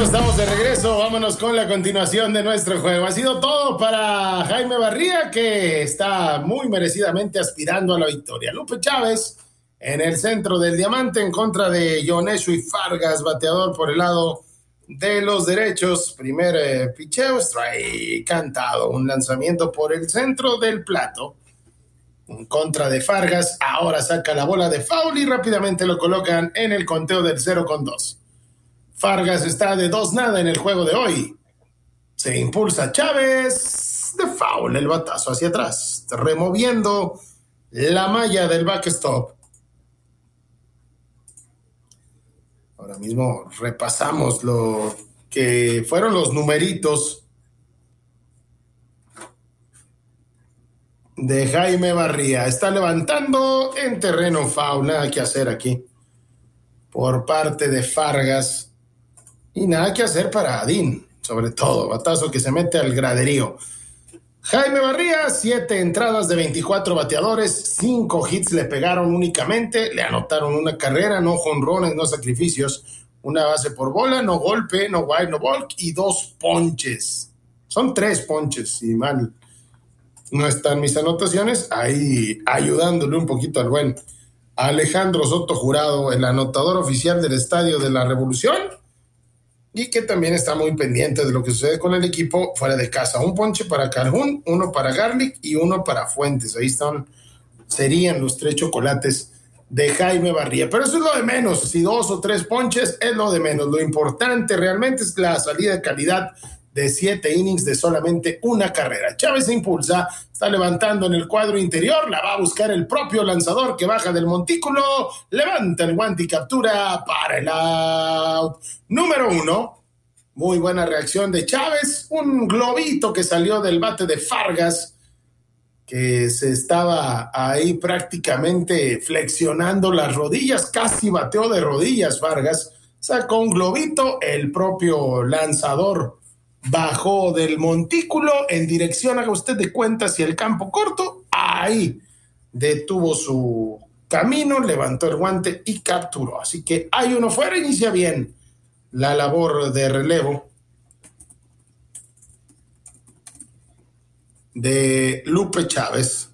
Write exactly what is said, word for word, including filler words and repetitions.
Perfecto, estamos de regreso. Vámonos con la continuación de nuestro juego. Ha sido todo para Jaime Barría, que está muy merecidamente aspirando a la victoria. Lupe Chávez en el centro del diamante en contra de Yoneshu Fargas, bateador por el lado de los derechos. Primer eh, picheo, strike cantado. Un lanzamiento por el centro del plato en contra de Fargas. Ahora saca la bola de foul y rápidamente lo colocan en el conteo del cero con dos. Fargas está de dos nada en el juego de hoy. Se impulsa Chávez de foul, el batazo hacia atrás, removiendo la malla del backstop. Ahora mismo repasamos lo que fueron los numeritos de Jaime Barría. Está levantando en terreno foul, nada que hacer aquí por parte de Fargas. Y nada que hacer para Adín, sobre todo, batazo que se mete al graderío. Jaime Barría, siete entradas de veinticuatro bateadores, cinco hits le pegaron únicamente, le anotaron una carrera, no jonrones, no sacrificios, una base por bola, no golpe, no wide, no walk y dos ponches. Son tres ponches, si mal no están mis anotaciones, ahí ayudándole un poquito al buen Alejandro Soto Jurado, el anotador oficial del Estadio de la Revolución, y que también está muy pendiente de lo que sucede con el equipo fuera de casa. Un ponche para Calhoun, uno para Garlic y uno para Fuentes. Ahí están, serían los tres chocolates de Jaime Barría. Pero eso es lo de menos. Si dos o tres ponches es lo de menos. Lo importante realmente es la salida de calidad de siete innings de solamente una carrera. Chávez se impulsa, está levantando en el cuadro interior, la va a buscar el propio lanzador que baja del montículo, levanta el guante y captura para el out número uno. Muy buena reacción de Chávez, un globito que salió del bate de Fargas, que se estaba ahí prácticamente flexionando las rodillas, casi bateó de rodillas Fargas, sacó un globito, el propio lanzador bajó del montículo en dirección, haga usted de cuenta, hacia el campo corto, ahí detuvo su camino, levantó el guante y capturó. Así que hay uno fuera, inicia bien la labor de relevo de Lupe Chávez.